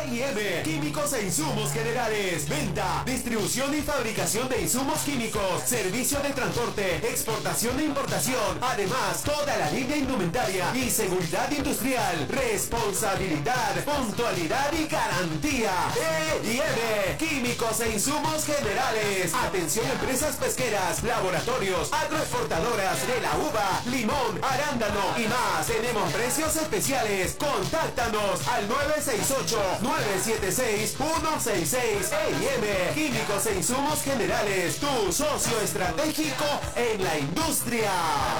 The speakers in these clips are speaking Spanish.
E&M, químicos e insumos generales. Venta, distribución y fabricación de insumos químicos. Servicio de transporte, exportación e importación. Además, toda la línea indumentaria y seguridad industrial. Responsabilidad, puntualidad y garantía. E&M, químicos e insumos generales. Atención empresas pesqueras, laboratorios, agroexportadoras de la uva, limón, arándano y más. Tenemos precios especiales. Contáctanos al 968-976-166. E&M, químicos e insumos generales. Tu socio estratégico en la industria.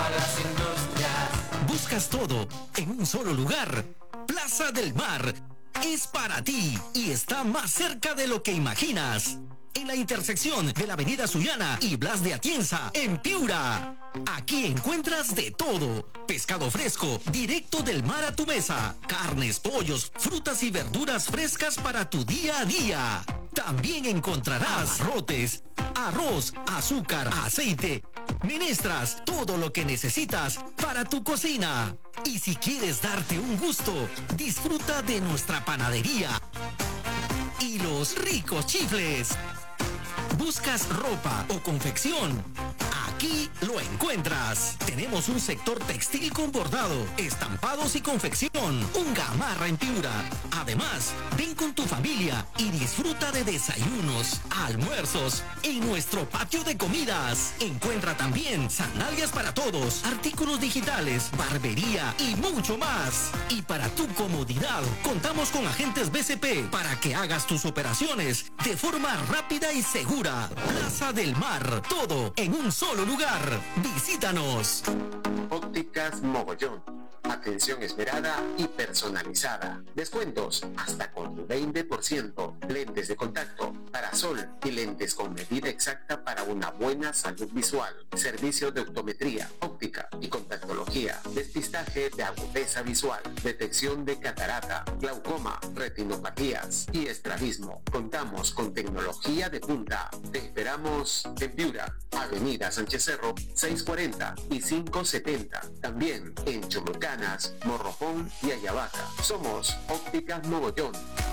Buscas todo en un solo lugar. Plaza del Mar es para ti y está más cerca de lo que imaginas. En la intersección de la avenida Sullana y Blas de Atienza, en Piura. Aquí encuentras de todo. Pescado fresco, directo del mar a tu mesa. Carnes, pollos, frutas y verduras frescas para tu día a día. También encontrarás rotes, arroz, azúcar, aceite, menestras, todo lo que necesitas para tu cocina. Y si quieres darte un gusto, disfruta de nuestra panadería y los ricos chifles. ¿Buscas ropa o confección? Aquí lo encuentras. Tenemos un sector textil con bordado, estampados y confección. Un Gamarra en Piura. Además, ven con tu familia y disfruta de desayunos, almuerzos en nuestro patio de comidas. Encuentra también sandalias para todos, artículos digitales, barbería y mucho más. Y para tu comodidad, contamos con agentes BCP para que hagas tus operaciones de forma rápida y segura. Plaza del Mar, todo en un solo lugar. Visítanos. Ópticas Mogollón. Atención esmerada y personalizada. Descuentos hasta con 20%. Lentes de contacto, parasol y lentes con medida exacta para una buena salud visual. Servicio de optometría, óptica y contactología. Despistaje de agudeza visual. Detección de catarata, glaucoma, retinopatías y estrabismo. Contamos con tecnología de punta. Te esperamos en Piura, Avenida Sánchez Cerro, 640 y 570. También en Cholucán, Morropón y Ayabaca. Somos Ópticas Mogollón.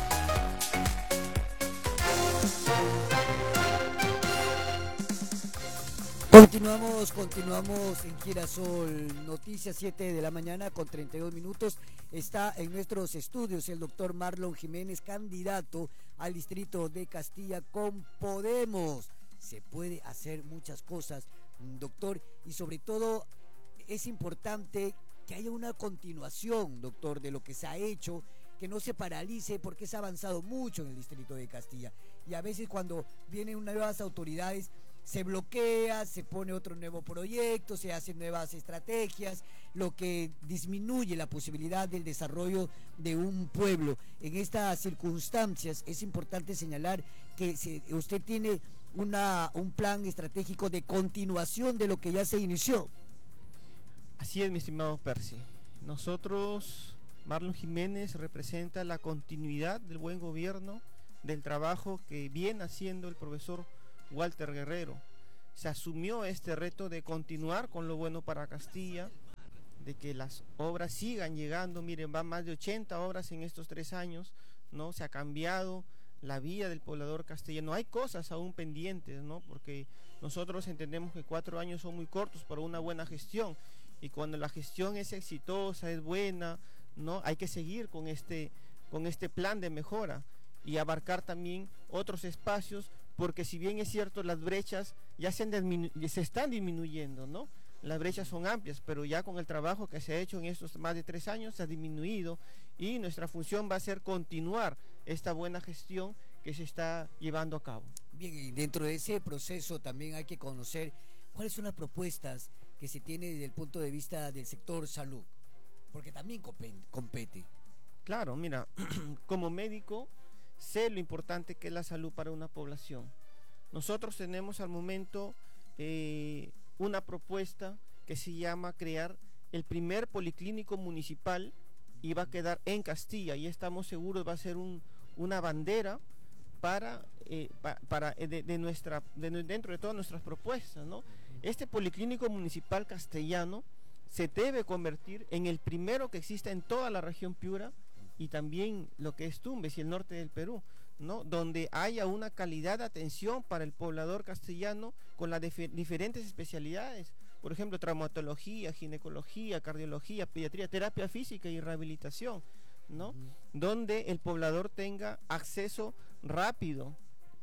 Continuamos en Girasol Noticias, 7 de la mañana con 32 minutos. Está en nuestros estudios el doctor Marlon Jiménez, candidato al distrito de Castilla con Podemos. Se puede hacer muchas cosas, doctor, y sobre todo es importante que haya una continuación, doctor, de lo que se ha hecho, que no se paralice, porque se ha avanzado mucho en el distrito de Castilla. Y a veces cuando vienen nuevas autoridades, se bloquea, se pone otro nuevo proyecto, se hacen nuevas estrategias, lo que disminuye la posibilidad del desarrollo de un pueblo. En estas circunstancias es importante señalar que usted tiene un plan estratégico de continuación de lo que ya se inició. Así es, mi estimado Percy. Nosotros, Marlon Jiménez, representa la continuidad del buen gobierno, del trabajo que viene haciendo el profesor Walter Guerrero. Se asumió este reto de continuar con lo bueno para Castilla, de que las obras sigan llegando. Miren, van más de 80 obras en estos 3 años, ¿no? Se ha cambiado la vida del poblador castellano. Hay cosas aún pendientes, ¿no? Porque nosotros entendemos que 4 años son muy cortos para una buena gestión. Y cuando la gestión es exitosa, es buena, ¿no? Hay que seguir con este plan de mejora y abarcar también otros espacios, porque si bien es cierto, las brechas ya se están disminuyendo, ¿no? Las brechas son amplias, pero ya con el trabajo que se ha hecho en estos más de 3 años se ha disminuido, y nuestra función va a ser continuar esta buena gestión que se está llevando a cabo. Bien, y dentro de ese proceso también hay que conocer cuáles son las propuestas que se tiene desde el punto de vista del sector salud, porque también compete. Claro, mira, como médico sé lo importante que es la salud para una población. Nosotros tenemos al momento una propuesta que se llama crear el primer policlínico municipal, y va a quedar en Castilla, y estamos seguros va a ser una bandera dentro de todas nuestras propuestas, ¿no? Este policlínico municipal castellano se debe convertir en el primero que exista en toda la región Piura, y también lo que es Tumbes y el norte del Perú, ¿no? Donde haya una calidad de atención para el poblador castellano con las diferentes especialidades, por ejemplo, traumatología, ginecología, cardiología, pediatría, terapia física y rehabilitación, ¿no? Donde el poblador tenga acceso rápido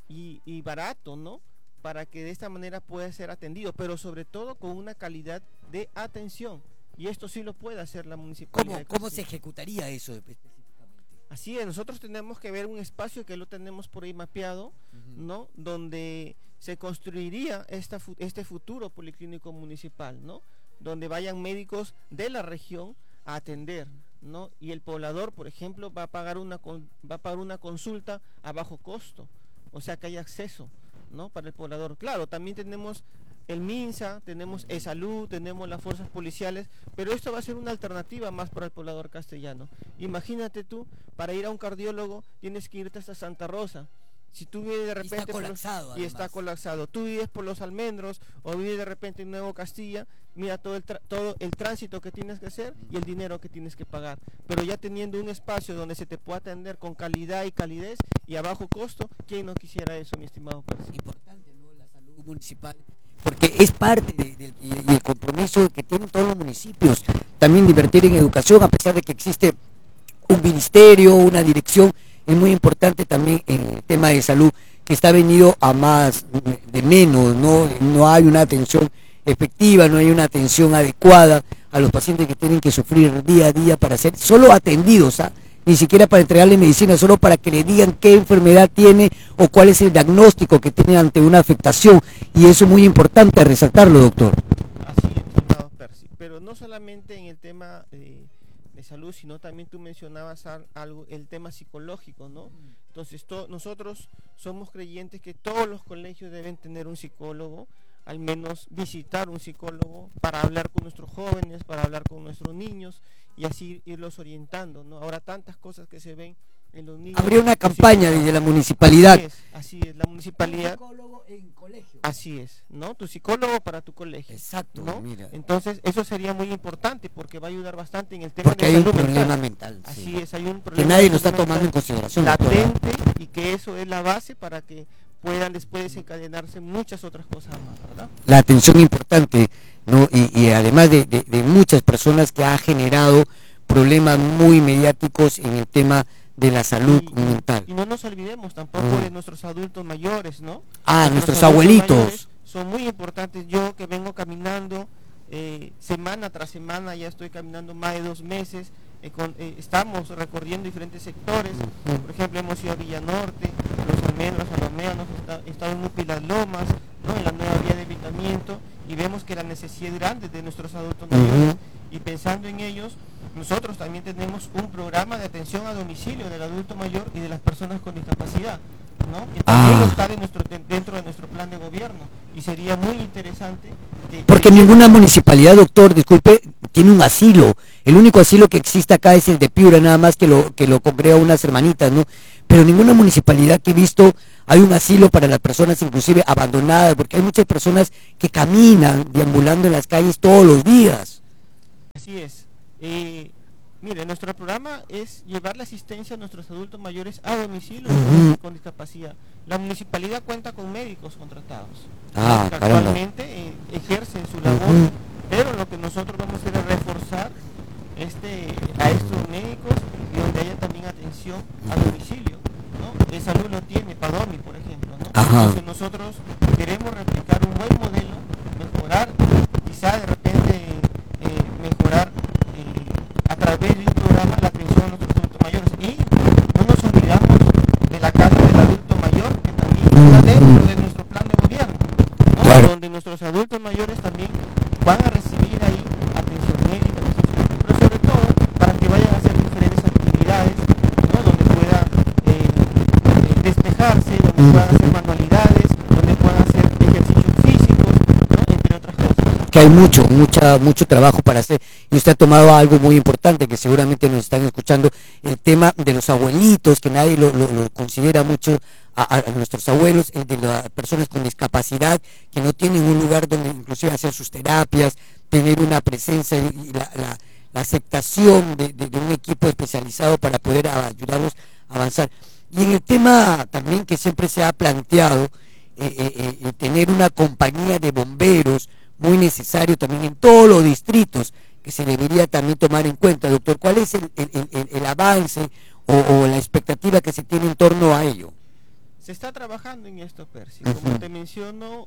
y barato, ¿no? Para que de esta manera pueda ser atendido, pero sobre todo con una calidad de atención. Y esto sí lo puede hacer la municipalidad. ¿Cómo se ejecutaría eso específicamente? Así es, nosotros tenemos que ver un espacio que lo tenemos por ahí mapeado, ¿no? Donde se construiría este futuro policlínico municipal, ¿no? Donde vayan médicos de la región a atender, ¿no? Y el poblador, por ejemplo, va a pagar una consulta a bajo costo, o sea que hay acceso, ¿no? Para el poblador. Claro, también tenemos el MINSA, tenemos E-Salud, tenemos las fuerzas policiales, pero esto va a ser una alternativa más para el poblador castellano. Imagínate tú, para ir a un cardiólogo tienes que irte hasta Santa Rosa. Si tú vives de repente está colapsado, tú vives por los Almendros o vives de repente en Nuevo Castilla, mira todo el tránsito que tienes que hacer y el dinero que tienes que pagar, pero ya teniendo un espacio donde se te pueda atender con calidad y calidez y a bajo costo, ¿quién no quisiera eso, mi estimado Percy? Importante, ¿no? La salud municipal, porque es parte y el compromiso que tienen todos los municipios, también de invertir en educación, a pesar de que existe un ministerio, una dirección. Es muy importante también en el tema de salud, que está venido a más de menos, no hay una atención efectiva, no hay una atención adecuada a los pacientes que tienen que sufrir día a día para ser solo atendidos, ni siquiera para entregarle medicina, solo para que le digan qué enfermedad tiene o cuál es el diagnóstico que tiene ante una afectación, y eso es muy importante resaltarlo, doctor. Así es, estimado Percy, pero no solamente en el tema de salud, sino también tú mencionabas algo, el tema psicológico, ¿no? Entonces nosotros somos creyentes que todos los colegios deben tener un psicólogo, al menos visitar un psicólogo para hablar con nuestros jóvenes, para hablar con nuestros niños y así irlos orientando, ¿no? Ahora tantas cosas que se ven en los niños. Habría una campaña desde la municipalidad. Así es, la municipalidad. Un psicólogo en colegio. Así es, ¿no? Tu psicólogo para tu colegio. Exacto, ¿no? Mira. Entonces, eso sería muy importante porque va a ayudar bastante en el tema porque de hay salud un problema mental. Así Sí. es, hay un problema Que nadie lo está tomando en consideración. Latente, y que eso es la base para que puedan después desencadenarse muchas otras cosas más, ¿verdad? La atención importante, ¿no? Y además de muchas personas que ha generado problemas muy mediáticos en el tema de la salud mental. Y no nos olvidemos tampoco de nuestros adultos mayores, ¿no? Nuestros abuelitos. Son muy importantes. Yo que vengo caminando semana tras semana, ya estoy caminando más de 2 meses, estamos recorriendo diferentes sectores. Por ejemplo, hemos ido a Villanorte, Los Almendros, Salomea, hemos estado en Pilas Lomas, ¿no? En la nueva vía de evitamiento, y vemos que la necesidad es grande de nuestros adultos mayores, y pensando en ellos, nosotros también tenemos un programa de atención a domicilio del adulto mayor y de las personas con discapacidad, ¿no? Que también está dentro de nuestro plan de gobierno, y sería muy interesante porque ninguna municipalidad, doctor, disculpe, tiene un asilo. El único asilo que existe acá es el de Piura, nada más que lo congrega unas hermanitas, ¿no? Pero ninguna municipalidad que he visto hay un asilo para las personas inclusive abandonadas, porque hay muchas personas que caminan deambulando en las calles todos los días. Así es. Mire, nuestro programa es llevar la asistencia a nuestros adultos mayores a domicilio con discapacidad. La municipalidad cuenta con médicos contratados que actualmente ejercen su labor, pero lo que nosotros vamos a hacer es reforzar a estos médicos y donde haya también atención a domicilio, ¿no? El salud lo tiene, Padomi, por ejemplo, ¿no? Entonces nosotros queremos replicar un buen modelo, mejorar, quizá de repente mejorar a través de un programa la atención a nuestros adultos mayores, y no nos olvidamos de la casa del adulto mayor, que también está dentro de nuestro plan de gobierno, ¿no? Claro. Donde nuestros adultos mayores también van a recibir ahí atención médica, pero sobre todo para que vayan a hacer diferentes actividades, ¿no? Donde puedan despejarse, donde puedan hacer manualidades, donde puedan hacer ejercicios físicos, ¿no? Entre otras cosas. Que hay mucho trabajo para hacer, y usted ha tomado algo muy importante que seguramente nos están escuchando, el tema de los abuelitos, que nadie lo considera mucho, a nuestros abuelos, el de las personas con discapacidad que no tienen un lugar donde inclusive hacer sus terapias, tener una presencia y la aceptación de un equipo especializado para poder ayudarlos a avanzar. Y en el tema también que siempre se ha planteado, tener una compañía de bomberos, muy necesario también en todos los distritos, que se debería también tomar en cuenta, doctor. ¿Cuál es el avance o la expectativa que se tiene en torno a ello? Se está trabajando en esto, Percy. Como te menciono,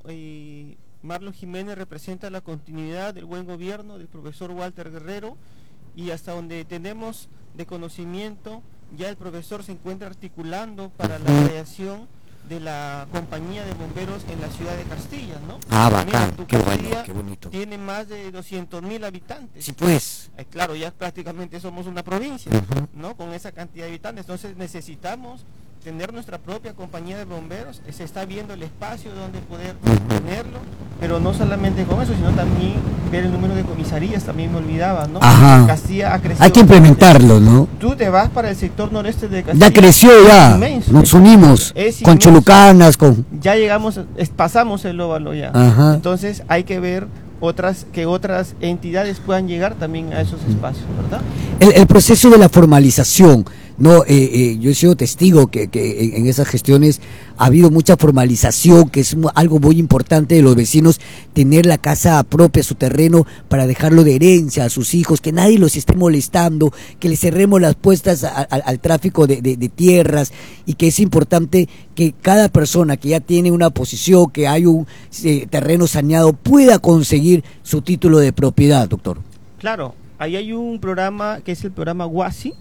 Marlon Jiménez representa la continuidad del buen gobierno del profesor Walter Guerrero, y hasta donde tenemos de conocimiento, ya el profesor se encuentra articulando para la creación de la compañía de bomberos en la ciudad de Castilla, ¿no? Bacán, qué bueno, qué bonito. Tiene más de 200.000 habitantes. Sí, pues. Claro, ya prácticamente somos una provincia, ¿no? Con esa cantidad de habitantes. Entonces necesitamos tener nuestra propia compañía de bomberos. Se está viendo el espacio donde poder tenerlo, pero no solamente con eso, sino también ver el número de comisarías. También me olvidaba, ¿no? Ajá. Castilla ha crecido. Hay que implementarlo, ¿no? Tú te vas para el sector noreste de Castilla. Ya creció, ya. Inmenso. Nos unimos con Chulucanas, con... Ya llegamos, pasamos el óvalo ya. Ajá. Entonces hay que ver otras entidades puedan llegar también a esos espacios, ¿verdad? El proceso de la formalización, no, yo he sido testigo que en esas gestiones ha habido mucha formalización, que es algo muy importante de los vecinos, tener la casa propia, su terreno, para dejarlo de herencia a sus hijos, que nadie los esté molestando, que les cerremos las puertas al tráfico de tierras, y que es importante que cada persona que ya tiene una posición, que hay un terreno saneado, pueda conseguir su título de propiedad, doctor. Claro, ahí hay un programa que es el programa Huasi.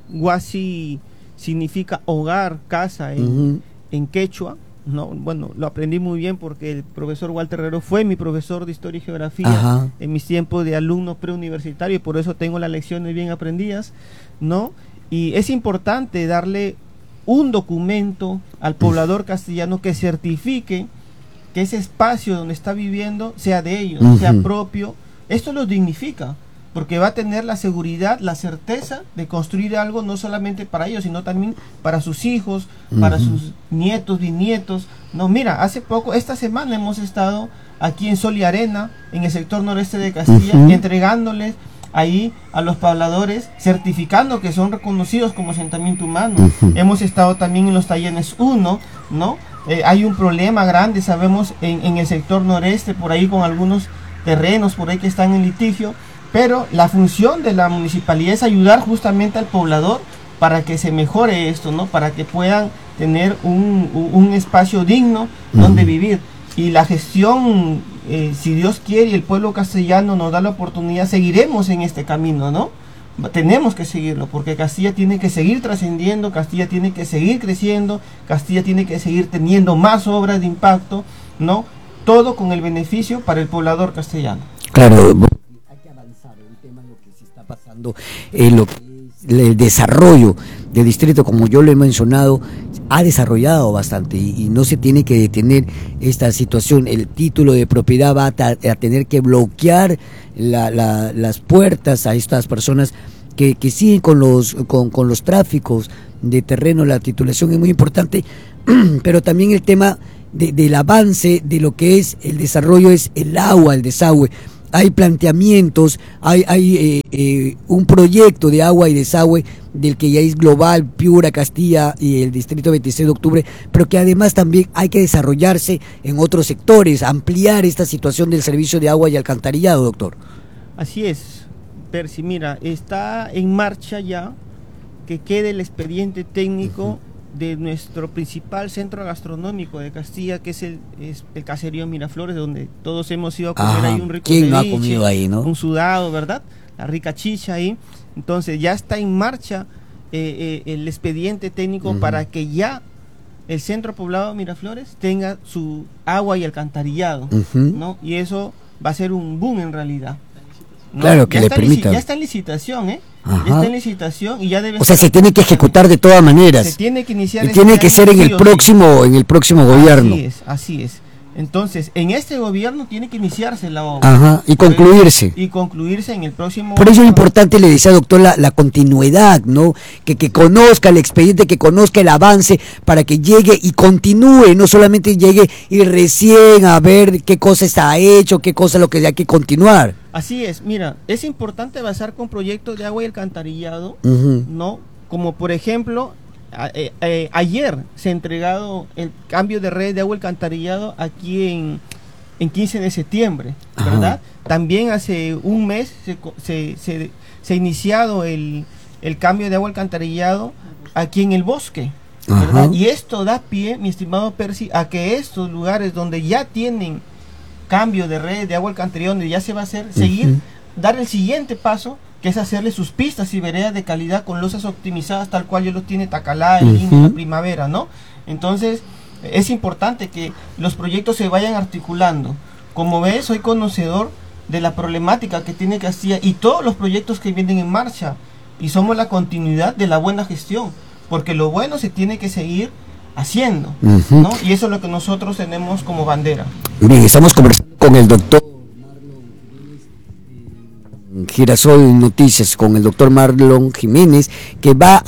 Huasi significa hogar, casa en quechua, ¿no? Bueno, lo aprendí muy bien porque el profesor Walter Herrero fue mi profesor de Historia y Geografía en mis tiempos de alumno preuniversitario, y por eso tengo las lecciones bien aprendidas, ¿no? Y es importante darle un documento al poblador castellano que certifique que ese espacio donde está viviendo sea de ellos, sea propio. Esto lo dignifica, porque va a tener la seguridad, la certeza de construir algo no solamente para ellos, sino también para sus hijos, para sus nietos, bisnietos. No, mira, hace poco, esta semana hemos estado aquí en Sol y Arena, en el sector noreste de Castilla, entregándoles ahí a los pobladores, certificando que son reconocidos como asentamiento humano. Hemos estado también en los talleres 1, ¿no? Hay un problema grande, sabemos, en el sector noreste, por ahí con algunos terrenos, por ahí que están en litigio, pero la función de la municipalidad es ayudar justamente al poblador para que se mejore esto, ¿no? Para que puedan tener un espacio digno donde vivir. Y la gestión, si Dios quiere y el pueblo castellano nos da la oportunidad, seguiremos en este camino, ¿no? Tenemos que seguirlo, porque Castilla tiene que seguir trascendiendo, Castilla tiene que seguir creciendo, Castilla tiene que seguir teniendo más obras de impacto, ¿no? Todo con el beneficio para el poblador castellano. Claro, hay que avanzar en el tema de lo que se está pasando, lo que es el desarrollo del distrito, como yo lo he mencionado, ha desarrollado bastante y no se tiene que detener esta situación. El título de propiedad va a tener que bloquear las puertas a estas personas que siguen con los tráficos de terreno. La titulación es muy importante, pero también el tema del avance de lo que es el desarrollo es el agua, el desagüe. Hay planteamientos, hay un proyecto de agua y desagüe del que ya es global, Piura, Castilla y el distrito 26 de octubre, pero que además también hay que desarrollarse en otros sectores, ampliar esta situación del servicio de agua y alcantarillado, doctor. Así es, Percy, mira, está en marcha ya que quede el expediente técnico de nuestro principal centro gastronómico de Castilla, que es el caserío Miraflores, donde todos hemos ido a comer ahí un rico ¿quién ceviche, no ha comido ahí, no? Un sudado, ¿verdad? La rica chicha ahí. Entonces ya está en marcha el expediente técnico para que ya el centro poblado Miraflores tenga su agua y alcantarillado, ¿no? Y eso va a ser un boom en realidad, ¿no? Claro, que ya le permita. Ya está en licitación, ya está en licitación y ya debe. O sea, se tiene que ejecutar de todas maneras. Se tiene que iniciar. Y tiene que ser en el próximo gobierno. Así es. Entonces, en este gobierno tiene que iniciarse la obra. Ajá, y concluirse. Y concluirse en el próximo. Por eso es importante, le decía, doctor, la continuidad, ¿no? Que conozca el expediente, que conozca el avance, para que llegue y continúe, no solamente llegue y recién a ver qué cosa está hecho, qué cosa es lo que hay que continuar. Así es, mira, es importante avanzar con proyectos de agua y alcantarillado, ¿no? Como por ejemplo, ayer se ha entregado el cambio de red de agua y alcantarillado aquí en 15 de septiembre, ¿verdad? También hace un mes se ha iniciado el cambio de agua y alcantarillado aquí en el Bosque, ¿verdad? Y esto da pie, mi estimado Percy, a que estos lugares donde ya tienen cambio de red de agua alcantarillado, donde ya se va a hacer, dar el siguiente paso, que es hacerle sus pistas y veredas de calidad con losas optimizadas, tal cual ya los tiene Tacalá, el Indio, la Primavera, ¿no? Entonces, es importante que los proyectos se vayan articulando. Como ves, soy conocedor de la problemática que tiene Castilla y todos los proyectos que vienen en marcha, y somos la continuidad de la buena gestión, porque lo bueno se tiene que seguir haciendo, ¿no? Y eso es lo que nosotros tenemos como bandera. Bien, estamos conversando con el doctor Girasol Noticias, con el doctor Marlon Jiménez, que va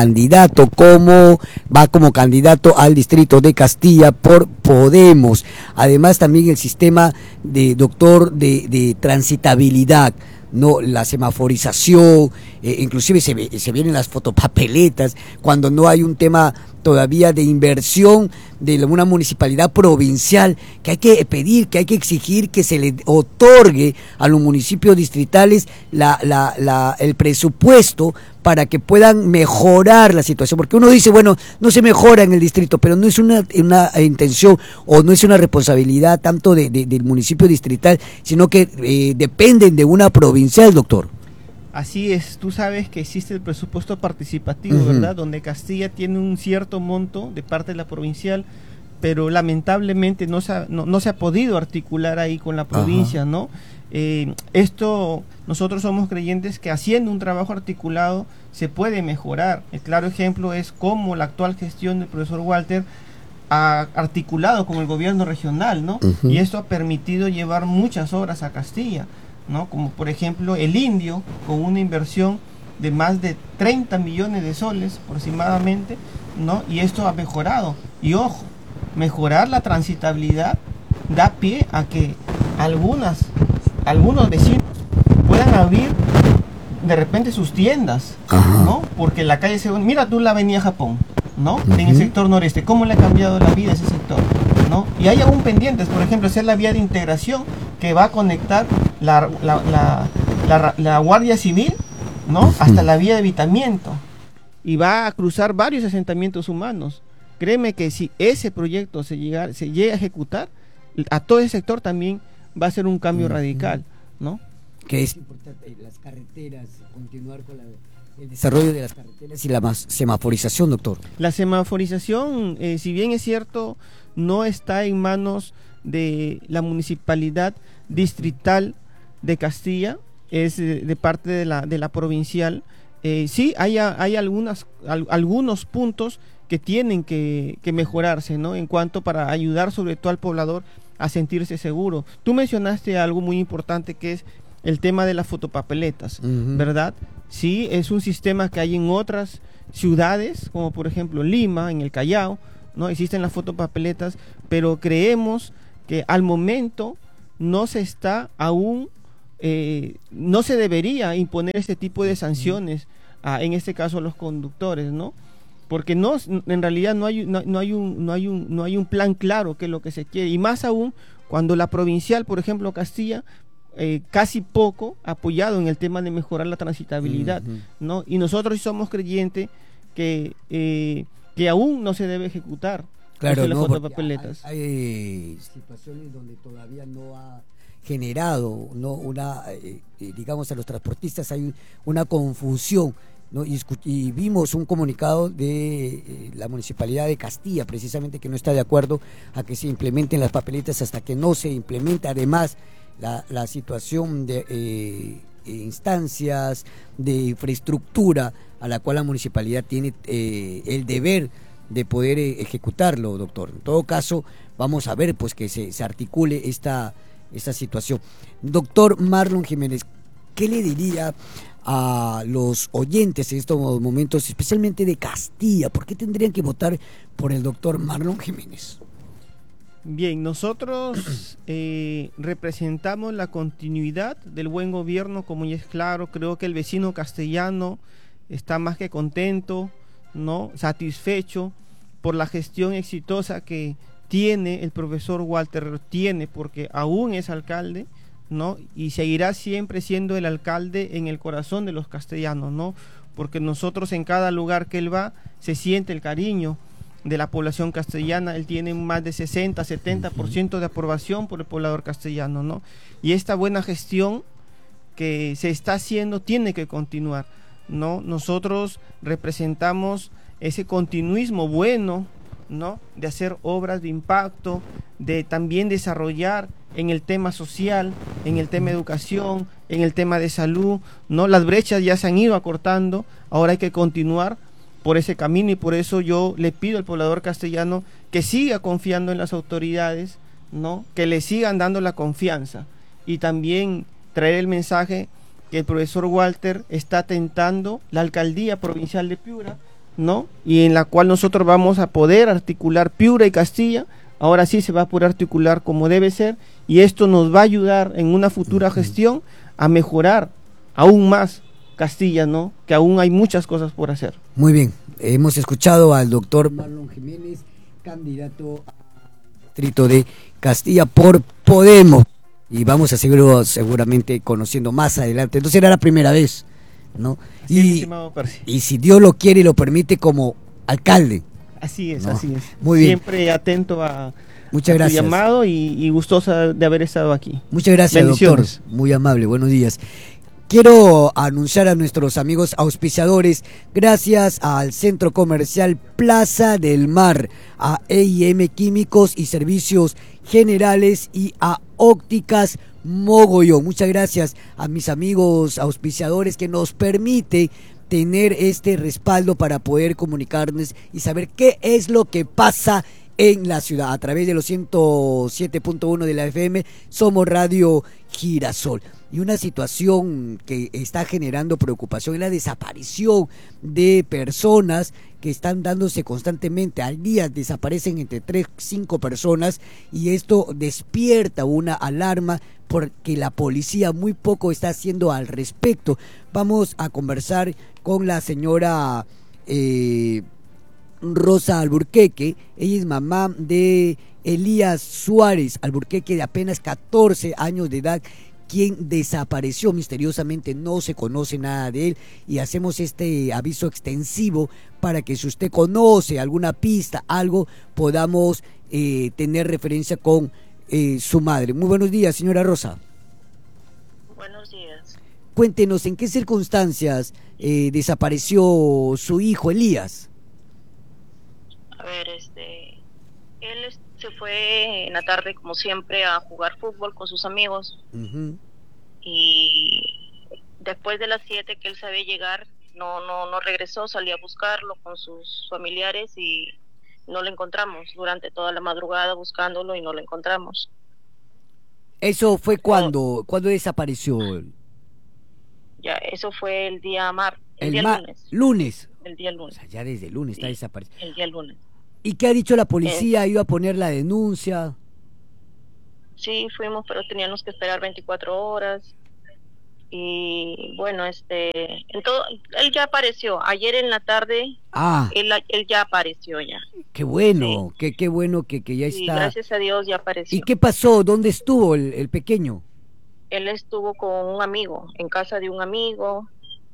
como candidato al distrito de Castilla por Podemos. Además, también el sistema de transitabilidad, no, la semaforización, inclusive se vienen las fotopapeletas, cuando no hay un tema todavía de inversión de una municipalidad provincial, que hay que pedir, que hay que exigir que se le otorgue a los municipios distritales el presupuesto para que puedan mejorar la situación, porque uno dice, bueno, no se mejora en el distrito, pero no es una intención o no es una responsabilidad tanto del municipio distrital, sino que dependen de una provincial, doctor. Así es, tú sabes que existe el presupuesto participativo, ¿verdad? Donde Castilla tiene un cierto monto de parte de la provincial, pero lamentablemente no se ha podido articular ahí con la provincia, ¿no? Esto, nosotros somos creyentes que haciendo un trabajo articulado se puede mejorar. El claro ejemplo es cómo la actual gestión del profesor Walter ha articulado con el gobierno regional, ¿no? Y esto ha permitido llevar muchas obras a Castilla, ¿no? Como por ejemplo el Indio, con una inversión de más de 30 millones de soles aproximadamente, ¿no? Y esto ha mejorado. Y ojo, mejorar la transitabilidad da pie a que algunos vecinos puedan abrir de repente sus tiendas, ¿no? Porque la calle mira tú la avenida Japón, ¿no? En el sector noreste, cómo le ha cambiado la vida a ese sector, ¿no? Y hay aún pendientes, por ejemplo, hacer la vía de integración que va a conectar la Guardia Civil, ¿no? Hasta la vía de evitamiento, y va a cruzar varios asentamientos humanos. Créeme que si ese proyecto se llega a ejecutar, a todo ese sector también va a ser un cambio radical, ¿no? Que es importante las carreteras, continuar con el desarrollo de las carreteras y la semaforización, doctor. La semaforización, si bien es cierto, no está en manos de la municipalidad distrital de Castilla, es de parte de la provincial. Sí, hay algunos puntos que tienen que mejorarse, ¿no? En cuanto para ayudar sobre todo al poblador a sentirse seguro. Tú mencionaste algo muy importante, que es el tema de las fotopapeletas, ¿verdad? Sí, es un sistema que hay en otras ciudades, como por ejemplo Lima, en el Callao, ¿no? Existen las fotopapeletas, pero creemos que al momento no se está aún, no se debería imponer este tipo de sanciones, en este caso a los conductores, ¿no? Porque en realidad no hay un plan claro que es lo que se quiere, y más aún cuando la provincial, por ejemplo Castilla, casi poco apoyado en el tema de mejorar la transitabilidad, ¿no? Y nosotros somos creyentes que aún no se debe ejecutar. Claro, las no, fotopapeletas. Hay situaciones donde todavía no ha generado, ¿no? Digamos, a los transportistas hay una confusión, ¿no? Y vimos un comunicado de la Municipalidad de Castilla, precisamente, que no está de acuerdo a que se implementen las papeletas hasta que no se implemente además la situación de instancias de infraestructura a la cual la municipalidad tiene el deber de poder ejecutarlo, doctor. En todo caso, vamos a ver pues que se articule esta situación. Doctor Marlon Jiménez, ¿qué le diría a los oyentes en estos momentos, especialmente de Castilla? ¿Por qué tendrían que votar por el doctor Marlon Jiménez? Bien, nosotros representamos la continuidad del buen gobierno, como ya es claro. Creo que el vecino castellano está más que contento, ¿no? Satisfecho por la gestión exitosa que tiene el profesor Walter, porque aún es alcalde, ¿no? Y seguirá siempre siendo el alcalde en el corazón de los castellanos, ¿no? Porque nosotros en cada lugar que él va se siente el cariño de la población castellana. Él tiene más de 60-70% de aprobación por el poblador castellano, ¿no? Y esta buena gestión que se está haciendo tiene que continuar, ¿no? Nosotros representamos ese continuismo bueno, ¿no? De hacer obras de impacto, de también desarrollar en el tema social, en el tema de educación, en el tema de salud, ¿no? Las brechas ya se han ido acortando, ahora hay que continuar por ese camino, y por eso yo le pido al poblador castellano que siga confiando en las autoridades, ¿no? Que le sigan dando la confianza, y también traer el mensaje que el profesor Walter está tentando la alcaldía provincial de Piura, ¿no? Y en la cual nosotros vamos a poder articular Piura y Castilla. Ahora sí se va a poder articular como debe ser, y esto nos va a ayudar en una futura gestión a mejorar aún más Castilla, ¿no? Que aún hay muchas cosas por hacer. Muy bien, hemos escuchado al doctor Marlon Jiménez, candidato al distrito de Castilla por Podemos, y vamos a seguirlo seguramente conociendo más adelante. Entonces era la primera vez, ¿no? Sí, y si Dios lo quiere y lo permite, como alcalde. Así es, ¿no? así es. Muy bien. Siempre atento a Muchas gracias. Tu llamado y gustosa de haber estado aquí. Muchas gracias, doctor. Muy amable, buenos días. Quiero anunciar a nuestros amigos auspiciadores, gracias al Centro Comercial Plaza del Mar, a E&M Químicos y Servicios Generales y a Ópticas Mogollón. Muchas gracias a mis amigos auspiciadores que nos permite tener este respaldo para poder comunicarnos y saber qué es lo que pasa en la ciudad. A través de los 107.1 de la FM, somos Radio Girasol. Y una situación que está generando preocupación es la desaparición de personas que están dándose constantemente. Al día desaparecen entre 3 y 5 personas, y esto despierta una alarma porque la policía muy poco está haciendo al respecto. Vamos a conversar con la señora Rosa Alburquerque. Ella es mamá de Elías Suárez Alburquerque, de apenas 14 años de edad, quien desapareció misteriosamente. No se conoce nada de él, y hacemos este aviso extensivo para que si usted conoce alguna pista, algo, podamos tener referencia con su madre. Muy buenos días, señora Rosa. Buenos días. Cuéntenos en qué circunstancias desapareció su hijo Elías. A ver, él se fue en la tarde, como siempre, a jugar fútbol con sus amigos. Uh-huh. Y después de las 7 que él sabía llegar, no regresó. Salí a buscarlo con sus familiares y no lo encontramos. Durante toda la madrugada buscándolo y no lo encontramos. ¿Eso fue cuándo desapareció? Ya, eso fue el día lunes. ¿Lunes? El día lunes. O sea, ya desde el lunes está desaparecido. El día lunes. ¿Y qué ha dicho la policía? ¿Iba a poner la denuncia? Sí, fuimos, pero teníamos que esperar 24 horas. Y bueno, él ya apareció. Ayer en la tarde, él ya apareció ya. Qué bueno, sí. Qué bueno que ya está. Sí, gracias a Dios ya apareció. ¿Y qué pasó? ¿Dónde estuvo el pequeño? Él estuvo con un amigo, en casa de un amigo.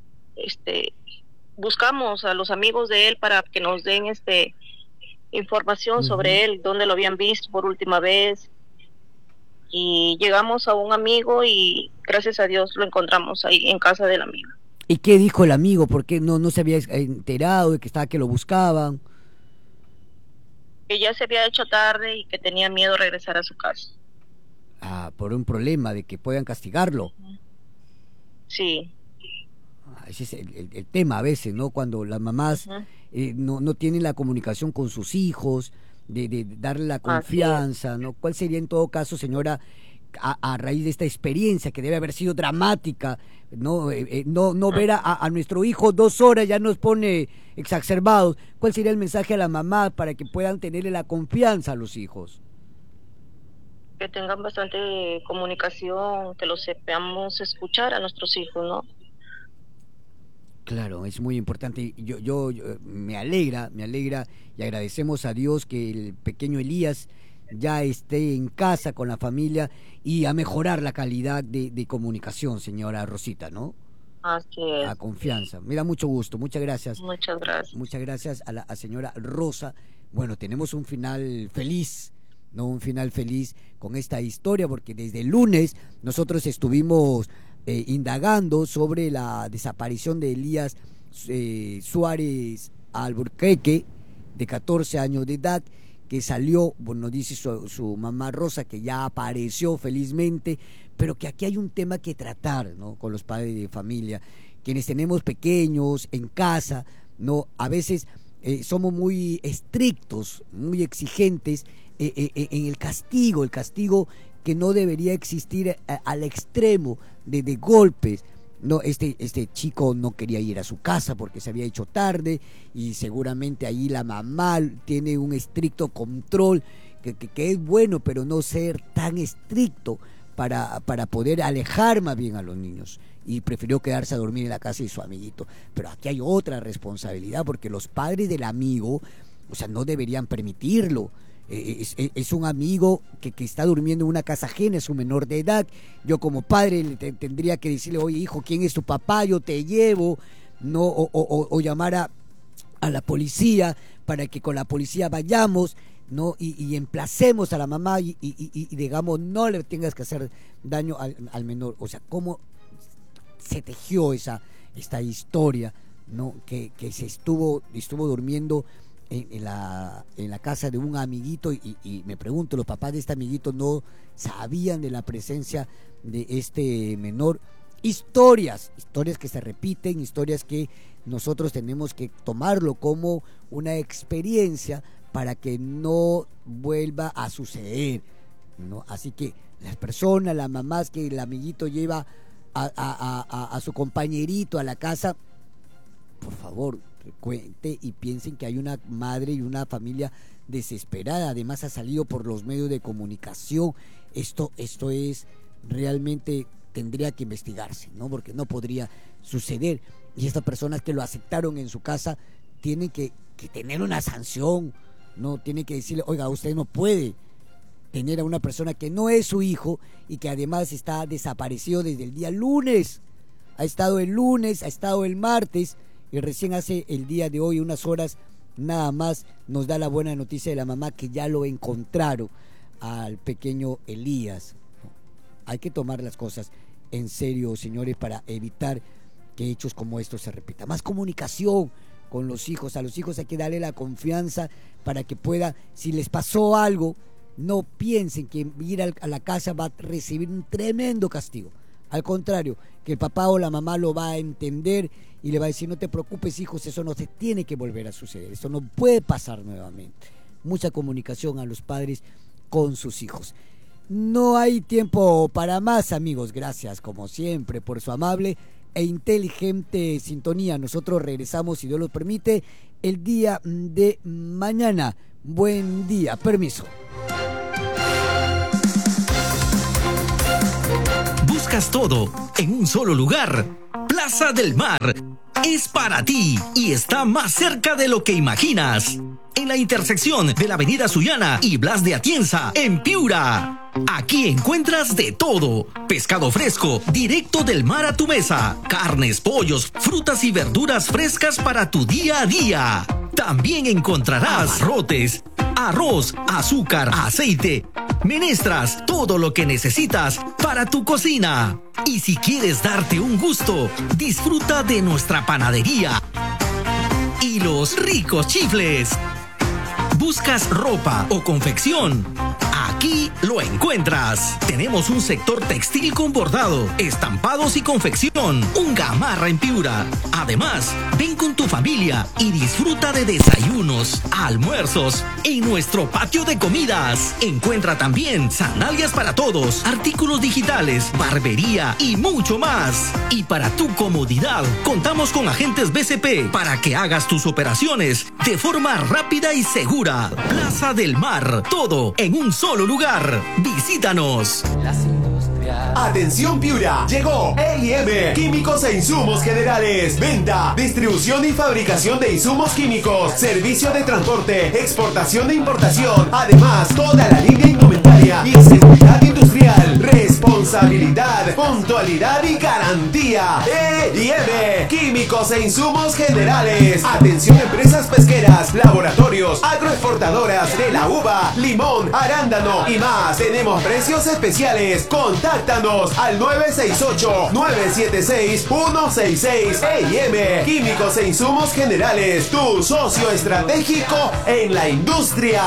Buscamos a los amigos de él para que nos den información sobre él, dónde lo habían visto por última vez, y llegamos a un amigo y gracias a Dios lo encontramos ahí en casa del amigo. ¿Y qué dijo el amigo? ¿Por qué no se había enterado de que lo buscaban? Que ya se había hecho tarde y que tenía miedo de regresar a su casa. Por un problema de que puedan castigarlo. Sí. ese es el tema a veces, ¿no? Cuando las mamás no tienen la comunicación con sus hijos, de darle la confianza, ¿no? ¿Cuál sería en todo caso, señora, a raíz de esta experiencia que debe haber sido dramática, no ver a nuestro hijo 2 horas ya nos pone exacerbados? ¿Cuál sería el mensaje a la mamá para que puedan tenerle la confianza a los hijos? Que tengan bastante comunicación, que los sepamos escuchar a nuestros hijos, ¿no? Claro, es muy importante. Yo me alegra y agradecemos a Dios que el pequeño Elías ya esté en casa con la familia y a mejorar la calidad de comunicación, señora Rosita, ¿no? Así es. La confianza. Me da mucho gusto, muchas gracias. Muchas gracias. Muchas gracias a la señora Rosa. Bueno, tenemos un final feliz, ¿no? Un final feliz con esta historia, porque desde el lunes nosotros estuvimos indagando sobre la desaparición de Elías Suárez Alburquerque, de 14 años de edad, que salió, bueno, dice su mamá Rosa, que ya apareció felizmente, pero que aquí hay un tema que tratar, ¿no? Con los padres de familia, quienes tenemos pequeños en casa, ¿no? A veces somos muy estrictos, muy exigentes en el castigo que no debería existir al extremo de golpes. No, este chico no quería ir a su casa porque se había hecho tarde, y seguramente ahí la mamá tiene un estricto control que es bueno, pero no ser tan estricto para poder alejar más bien a los niños, y prefirió quedarse a dormir en la casa de su amiguito. Pero aquí hay otra responsabilidad, porque los padres del amigo, o sea, no deberían permitirlo. Es un amigo que está durmiendo en una casa ajena, es un menor de edad. Yo como padre tendría que decirle: oye, hijo, ¿quién es tu papá? Yo te llevo, ¿no? O llamar a la policía, para que con la policía vayamos, ¿no? Y emplacemos a la mamá y digamos, no le tengas que hacer daño al menor. O sea, ¿cómo se tejió esta historia, ¿no? Que se estuvo durmiendo en la casa de un amiguito, y me pregunto, los papás de este amiguito no sabían de la presencia de este menor. Historias que se repiten, historias que nosotros tenemos que tomarlo como una experiencia para que no vuelva a suceder, ¿no? Así que las personas, las mamás que el amiguito lleva a su compañerito a la casa, por favor, cuente y piensen que hay una madre y una familia desesperada. Además, ha salido por los medios de comunicación. Esto es realmente, tendría que investigarse, ¿no? Porque no podría suceder. Y estas personas que lo aceptaron en su casa tienen que tener una sanción, ¿no? Tienen que decirle: oiga, usted no puede tener a una persona que no es su hijo y que además está desaparecido desde el día lunes. Ha estado el lunes, ha estado el martes, y recién hace el día de hoy, unas horas nada más, nos da la buena noticia de la mamá que ya lo encontraron al pequeño Elías. Hay que tomar las cosas en serio, señores, para evitar que hechos como estos se repitan. Más comunicación con los hijos. A los hijos hay que darle la confianza para que pueda, si les pasó algo, no piensen que ir a la casa va a recibir un tremendo castigo. Al contrario, que el papá o la mamá lo va a entender y le va a decir: no te preocupes, hijos, eso no se tiene que volver a suceder, eso no puede pasar nuevamente. Mucha comunicación a los padres con sus hijos. No hay tiempo para más, amigos. Gracias, como siempre, por su amable e inteligente sintonía. Nosotros regresamos, si Dios lo permite, el día de mañana. Buen día, permiso. Buscas todo en un solo lugar. Plaza del Mar es para ti y está más cerca de lo que imaginas. En la intersección de la Avenida Sullana y Blas de Atienza, en Piura. Aquí encuentras de todo: pescado fresco, directo del mar a tu mesa, carnes, pollos, frutas y verduras frescas para tu día a día. También encontrarás abarrotes, arroz, azúcar, aceite, menestras, todo lo que necesitas para tu cocina. Y si quieres darte un gusto, disfruta de nuestra panadería y los ricos chifles. ¿Buscas ropa o confección? Aquí lo encuentras. Tenemos un sector textil con bordado, estampados y confección, un Gamarra en Piura. Además, ven con tu familia y disfruta de desayunos, almuerzos en nuestro patio de comidas. Encuentra también sandalias para todos, artículos digitales, barbería y mucho más. Y para tu comodidad, contamos con agentes BCP para que hagas tus operaciones de forma rápida y segura. Plaza del Mar, todo en un solo lugar. Visítanos. Atención Piura, llegó EIM, Químicos e Insumos Generales. Venta, distribución y fabricación de insumos químicos, servicio de transporte, exportación e importación. Además, toda la línea indumentaria y seguridad industrial. Responsabilidad, puntualidad y garantía. EIM, Químicos e Insumos Generales. Atención empresas pesqueras, laboratorios, agroexportadoras de la uva, limón, arándano y más. Tenemos precios especiales. Contáctanos al 968-976-166. EIM, Químicos e Insumos Generales, tu socio estratégico en la industria.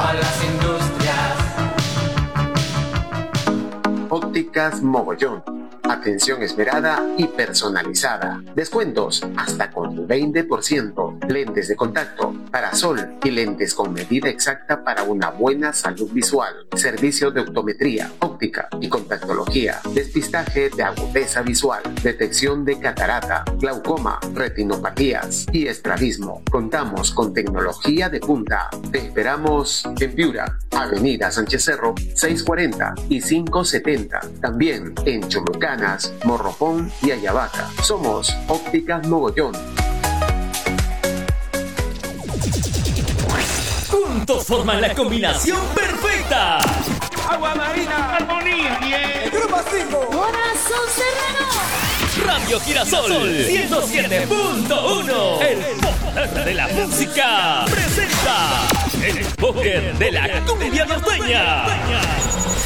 Ópticas Mogollón. Atención esmerada y personalizada. Descuentos hasta con 20%. Lentes de contacto, parasol y lentes con medida exacta para una buena salud visual. Servicio de optometría, óptica y contactología. Despistaje de agudeza visual. Detección de catarata, glaucoma, retinopatías y estrabismo. Contamos con tecnología de punta. Te esperamos en Piura, Avenida Sánchez Cerro, 640 y 570. También en Chulucanas, Morropón y Ayabaca. Somos Ópticas Mogollón. Juntos forman la combinación perfecta. Agua marina, armonía, bien. Grupo 5. Corazón Serrano. Radio Girasol 107.1. El poder de la música presenta el póker de la cumbia norteña.